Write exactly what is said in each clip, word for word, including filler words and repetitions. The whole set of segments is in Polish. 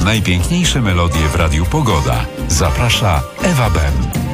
Najpiękniejsze melodie w Radiu Pogoda. Zaprasza Ewa Bem.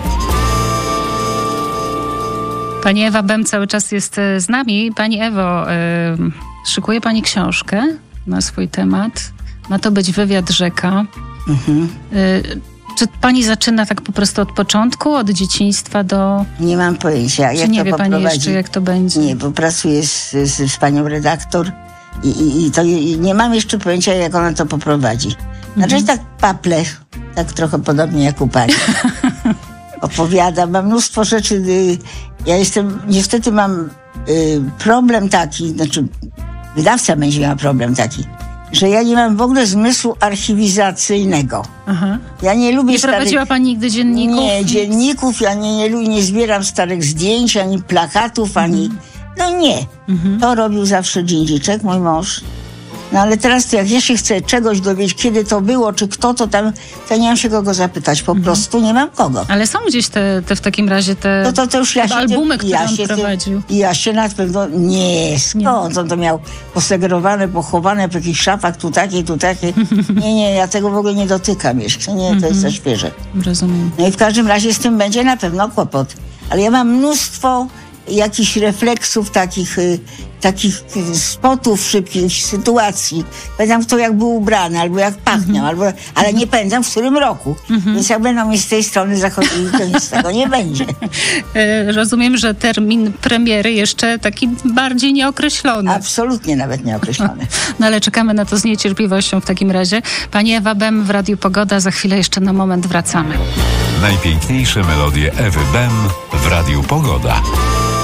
Pani Ewa Bem cały czas jest z nami. Pani Ewo, yy, szykuje Pani książkę na swój temat. Ma to być wywiad rzeka. Mhm. Yy, czy Pani zaczyna tak po prostu od początku, od dzieciństwa do... Nie mam pojęcia, Czy jak nie to wie Pani poprowadzi. jeszcze, jak to będzie? Nie, bo pracuję z, z, z panią redaktor i, i, i to i nie mam jeszcze pojęcia, jak ona to poprowadzi. Znaczy mhm. tak paple, tak trochę podobnie jak u pani. Opowiadam, mam mnóstwo rzeczy. Y, ja jestem, niestety mam y, problem taki, znaczy wydawca będzie miał problem taki, że ja nie mam w ogóle zmysłu archiwizacyjnego. Aha. Ja nie lubię Nie starych... prowadziła Pani nigdy dzienników? Nie, dzienników, ja nie, nie, lubię, nie zbieram starych zdjęć, ani plakatów, ani... Mhm. No nie. Mhm. To robił zawsze Dziedziczek, mój mąż. No ale teraz to jak ja się chcę czegoś dowiedzieć, kiedy to było, czy kto to tam, to nie mam się kogo zapytać. Po mhm. prostu nie mam kogo. Ale są gdzieś te, te w takim razie te, no to, to już ja się albumy, tym, które ja on się prowadził. Tym, ja się na pewno... Nie, skąd? On to miał posegregowane, pochowane w jakichś szafach, tu takie, tu takie. Nie, nie, ja tego w ogóle nie dotykam jeszcze. Nie, to jest za świeże. Rozumiem. No i w każdym razie z tym będzie na pewno kłopot. Ale ja mam mnóstwo jakichś refleksów, takich, y, takich spotów szybkich, sytuacji. Pamiętam kto jak był ubrany, albo jak pachniał, mm-hmm. albo, ale nie pamiętam w którym roku. Mm-hmm. Więc jak będą mi z tej strony zachodzili, to nic z tego nie będzie. Rozumiem, że termin premiery jeszcze taki bardziej nieokreślony. Absolutnie nawet nieokreślony. No ale czekamy na to z niecierpliwością w takim razie. Pani Ewa Bem w Radiu Pogoda. Za chwilę jeszcze na moment wracamy. Najpiękniejsze melodie Ewy Bem w Radiu Pogoda.